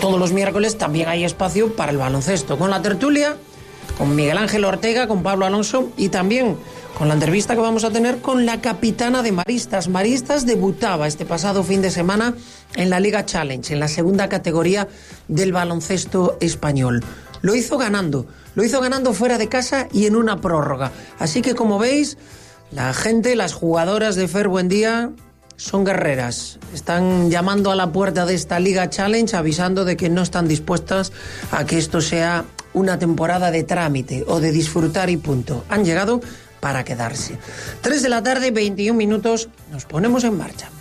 todos los miércoles también hay espacio para el baloncesto, con la tertulia, con Miguel Ángel Ortega, con Pablo Alonso y también con la entrevista que vamos a tener con la capitana de Maristas. Maristas debutaba este pasado fin de semana en la Liga Challenge, en la segunda categoría del baloncesto español. Lo hizo ganando fuera de casa y en una prórroga. Así que, como veis, la gente, las jugadoras de Fer Buendía son guerreras. Están llamando a la puerta de esta Liga Challenge, avisando de que no están dispuestas a que esto sea una temporada de trámite o de disfrutar y punto. Han llegado para quedarse. 3 de la tarde, 21 minutos, nos ponemos en marcha.